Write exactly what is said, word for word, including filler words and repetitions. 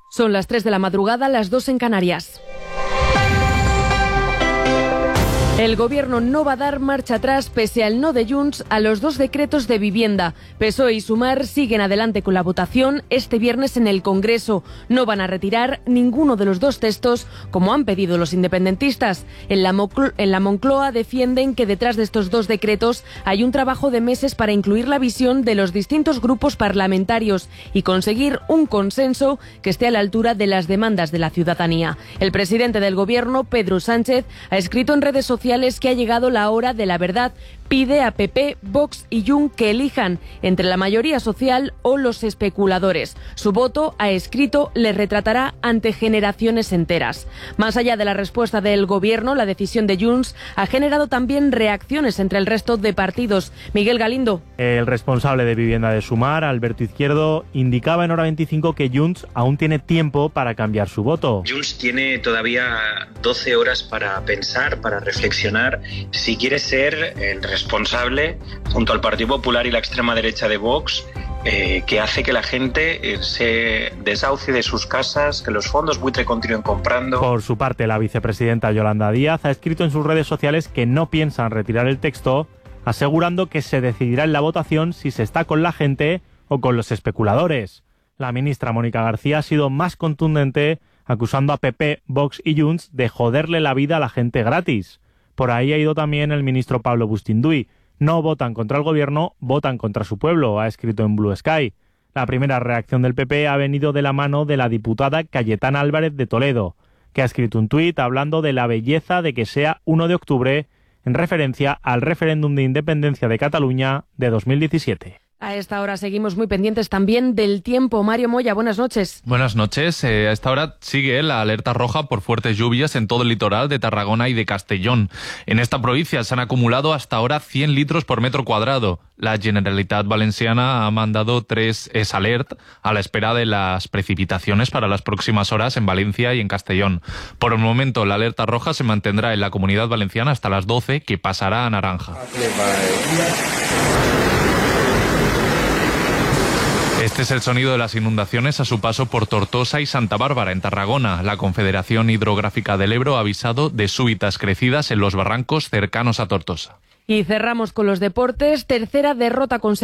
Son las tres de la madrugada, las dos en Canarias. El Gobierno no va a dar marcha atrás pese al no de Junts a los dos decretos de vivienda. P S O E y Sumar siguen adelante con la votación este viernes en el Congreso. No van a retirar ninguno de los dos textos como han pedido los independentistas. En la, Mocl- en la Moncloa defienden que detrás de estos dos decretos hay un trabajo de meses para incluir la visión de los distintos grupos parlamentarios y conseguir un consenso que esté a la altura de las demandas de la ciudadanía. El presidente del Gobierno, Pedro Sánchez, ha escrito en redes sociales que ha llegado la hora de la verdad. Pide a P P, Vox y Junts que elijan entre la mayoría social o los especuladores. Su voto, ha escrito, les retratará ante generaciones enteras. Más allá de la respuesta del Gobierno, la decisión de Junts ha generado también reacciones entre el resto de partidos. Miguel Galindo. El responsable de vivienda de Sumar, Alberto Izquierdo, indicaba en Hora veinticinco que Junts aún tiene tiempo para cambiar su voto. Junts tiene todavía doce horas para pensar, para reflexionar, si quiere ser el responsable, junto al Partido Popular y la extrema derecha de Vox, eh, que hace que la gente eh, se desahucie de sus casas, que los fondos buitre continúen comprando. Por su parte, la vicepresidenta Yolanda Díaz ha escrito en sus redes sociales que no piensan retirar el texto, asegurando que se decidirá en la votación si se está con la gente o con los especuladores. La ministra Mónica García ha sido más contundente, acusando a P P, Vox y Junts de joderle la vida a la gente gratis. Por ahí ha ido también el ministro Pablo Bustinduy. No votan contra el gobierno, votan contra su pueblo, ha escrito en Blue Sky. La primera reacción del P P ha venido de la mano de la diputada Cayetana Álvarez de Toledo, que ha escrito un tuit hablando de la belleza de que sea uno de octubre, en referencia al referéndum de independencia de Cataluña de dos mil diecisiete. A esta hora seguimos muy pendientes también del tiempo. Mario Moya, buenas noches. Buenas noches. Eh, a esta hora sigue la alerta roja por fuertes lluvias en todo el litoral de Tarragona y de Castellón. En esta provincia se han acumulado hasta ahora cien litros por metro cuadrado. La Generalitat Valenciana ha mandado tres es alert a la espera de las precipitaciones para las próximas horas en Valencia y en Castellón. Por el momento, la alerta roja se mantendrá en la Comunidad Valenciana hasta las doce, que pasará a naranja. Este es el sonido de las inundaciones a su paso por Tortosa y Santa Bárbara, en Tarragona. La Confederación Hidrográfica del Ebro ha avisado de súbitas crecidas en los barrancos cercanos a Tortosa. Y cerramos con los deportes. Tercera derrota consecutiva